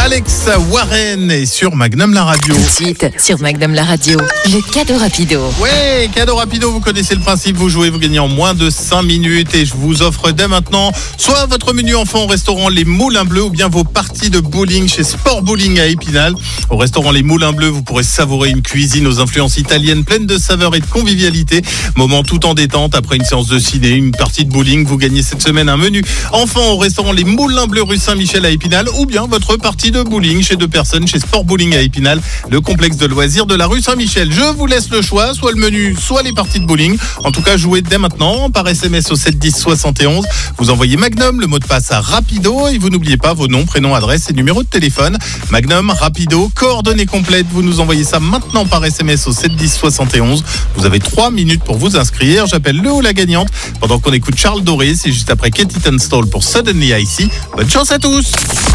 Alex Warren est sur Magnum la radio. Tout de suite, sur Magnum la radio, le cadeau rapido. Ouais, cadeau rapido, vous connaissez le principe, vous jouez, vous gagnez en moins de 5 minutes et je vous offre dès maintenant soit votre menu enfant au restaurant Les Moulins Bleus ou bien vos parties de bowling chez Sport Bowling à Épinal. Au restaurant Les Moulins Bleus, vous pourrez savourer une cuisine aux influences italiennes pleine de saveurs et de convivialité. Moment tout en détente après une séance de ciné, une partie de bowling. Vous gagnez cette semaine un menu enfant au restaurant Les Moulins Bleus rue Saint-Michel à Épinal ou bien votre partie de bowling chez 2 personnes chez Sport Bowling à Épinal, le complexe de loisirs de la rue Saint-Michel. Je vous laisse le choix, soit le menu, soit les parties de bowling. En tout cas, jouez dès maintenant par SMS au 7 10 71. Vous envoyez Magnum, le mot de passe à Rapido et vous n'oubliez pas vos noms, prénoms, adresses et numéros de téléphone. Magnum, Rapido, coordonnées complètes. Vous nous envoyez ça maintenant par SMS au 7 10 71. Vous avez 3 minutes pour vous inscrire. J'appelle le ou la gagnante pendant qu'on écoute Charles Doré. C'est juste après Katie Tunstall pour Suddenly I See. Bonne chance à tous.